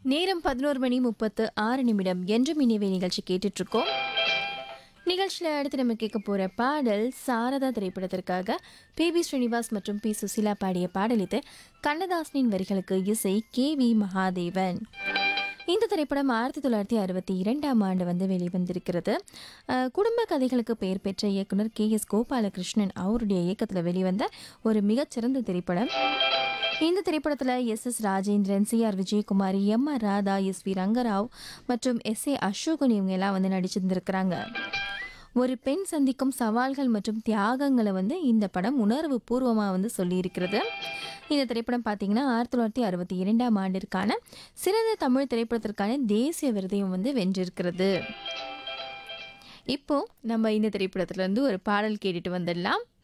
நேரம் 11:36 என்றும் இனிவே நிகழ்ச்சி கேட்டுட்டு இருக்கோம். நிகழ்ச்சியில் அடுத்து நம்ம கேட்க போற பாடல் சாரதா திரைப்படத்திற்காக பி ஸ்ரீனிவாஸ் மற்றும் பி சுசிலா பாடிய பாடல். இது கண்ணதாசனின் வரிகளுக்கு இசை KV மகாதேவன். இந்த திரைப்படம் 1962 வந்து வெளிவந்திருக்கிறது. குடும்ப கதைகளுக்கு பெயர் பெற்ற இயக்குனர் KS கோபாலகிருஷ்ணன் அவருடைய இயக்கத்தில் வெளிவந்த ஒரு மிகச்சிறந்த திரைப்படம். இந்த திரைப்படத்தில் SS Rajendran, CR Vijayakumari, MR Radha, SV Rangarao மற்றும் SA அசோகன் இவங்க எல்லாம் வந்து நடிச்சிருந்திருக்கிறாங்க. ஒரு பெண் சந்திக்கும் சவால்கள் மற்றும் தியாகங்களை வந்து இந்த படம் உணர்வு பூர்வமாக வந்து சொல்லியிருக்கிறது. இந்த திரைப்படம் பார்த்தீங்கன்னா 1962 சிறந்த தமிழ் திரைப்படத்திற்கான தேசிய விருதையும் வந்து வென்றிருக்கிறது. இப்போ நம்ம இந்த திரைப்படத்திலிருந்து ஒரு பாடல் கேட்டுட்டு வந்துடலாம்.